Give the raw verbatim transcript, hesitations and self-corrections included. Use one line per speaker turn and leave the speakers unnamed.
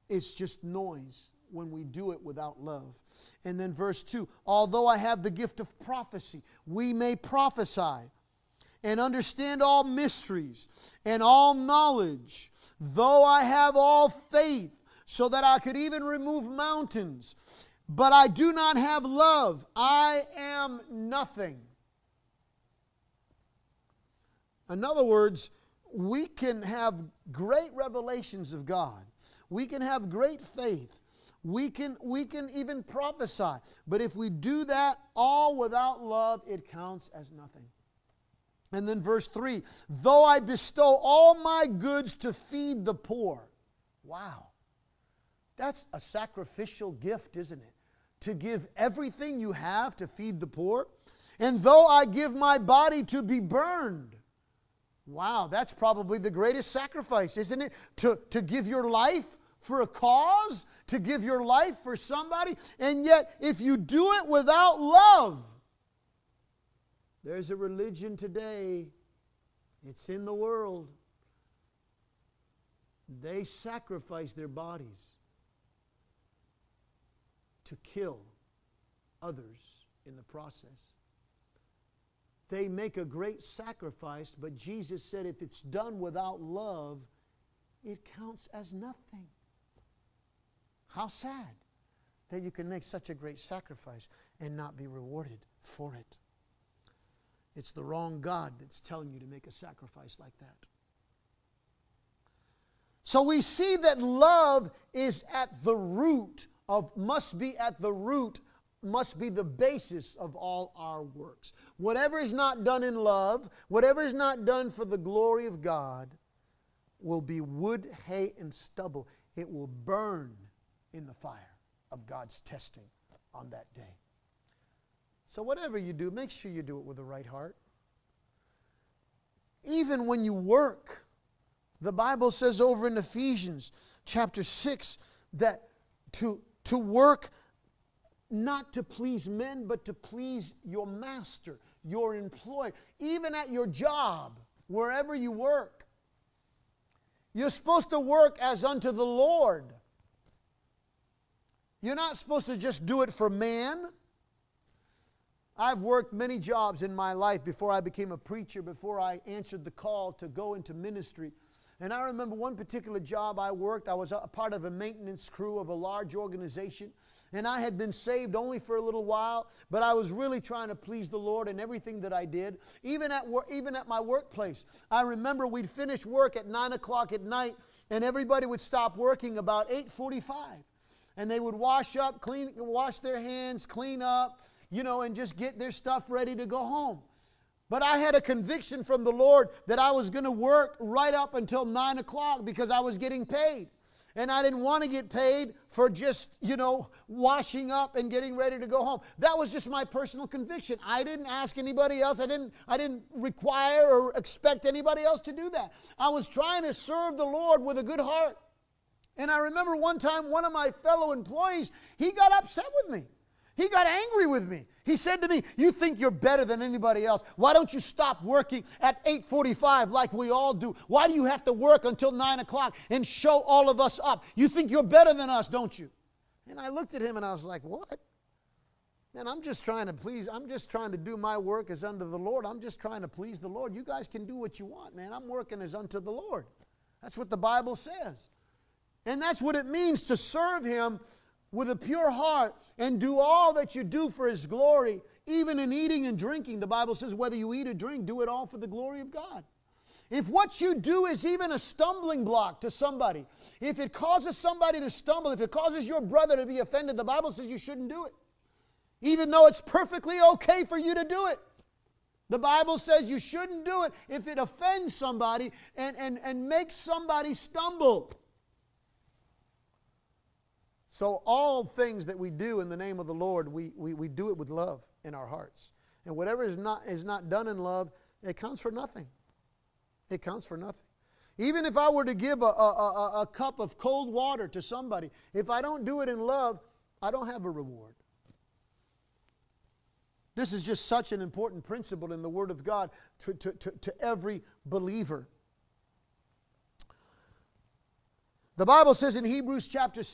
it's just noise when we do it without love. And then verse two, although I have the gift of prophecy, we may prophesy and understand all mysteries and all knowledge, though I have all faith, so that I could even remove mountains, but I do not have love, I am nothing. In other words, we can have great revelations of God. We can have great faith. We can, we can even prophesy. But if we do that all without love, it counts as nothing. And then verse three, though I bestow all my goods to feed the poor. Wow. That's a sacrificial gift, isn't it? To give everything you have to feed the poor. And though I give my body to be burned. Wow, that's probably the greatest sacrifice, isn't it? To, to give your life for a cause, to give your life for somebody. And yet, if you do it without love, there's a religion today, it's in the world. They sacrifice their bodies to kill others in the process. They make a great sacrifice, but Jesus said if it's done without love, it counts as nothing. How sad that you can make such a great sacrifice and not be rewarded for it. It's the wrong God that's telling you to make a sacrifice like that. So we see that love is at the root of, must be at the root, must be the basis of all our works. Whatever is not done in love, whatever is not done for the glory of God, will be wood, hay, and stubble. It will burn in the fire of God's testing on that day. So whatever you do, make sure you do it with the right heart. Even when you work, the Bible says over in Ephesians chapter six that to, to work not to please men, but to please your master, your employer. Even at your job, wherever you work, you're supposed to work as unto the Lord. You're not supposed to just do it for man. I've worked many jobs in my life before I became a preacher, before I answered the call to go into ministry. And I remember one particular job I worked. I was a part of a maintenance crew of a large organization. And I had been saved only for a little while, but I was really trying to please the Lord in everything that I did. Even at work, even at my workplace. I remember we'd finish work at nine o'clock at night, and everybody would stop working about eight forty-five. And they would wash up, clean, wash their hands, clean up, you know, and just get their stuff ready to go home. But I had a conviction from the Lord that I was going to work right up until nine o'clock because I was getting paid. And I didn't want to get paid for just, you know, washing up and getting ready to go home. That was just my personal conviction. I didn't ask anybody else. I didn't, I didn't require or expect anybody else to do that. I was trying to serve the Lord with a good heart. And I remember one time one of my fellow employees, he got upset with me. He got angry with me. He said to me, you think you're better than anybody else. Why don't you stop working at eight forty-five like we all do? Why do you have to work until nine o'clock and show all of us up? You think you're better than us, don't you? And I looked at him and I was like, what? Man, I'm just trying to please. I'm just trying to do my work as unto the Lord. I'm just trying to please the Lord. You guys can do what you want, man. I'm working as unto the Lord. That's what the Bible says. And that's what it means to serve Him with a pure heart and do all that you do for His glory. Even in eating and drinking, the Bible says whether you eat or drink, do it all for the glory of God. If what you do is even a stumbling block to somebody, if it causes somebody to stumble, if it causes your brother to be offended, the Bible says you shouldn't do it. Even though it's perfectly okay for you to do it. The Bible says you shouldn't do it if it offends somebody and, and, and makes somebody stumble. So all things that we do in the name of the Lord, we, we, we do it with love in our hearts. And whatever is not, is not done in love, it counts for nothing. It counts for nothing. Even if I were to give a, a, a, a cup of cold water to somebody, if I don't do it in love, I don't have a reward. This is just such an important principle in the Word of God to, to, to, to every believer. The Bible says in Hebrews chapter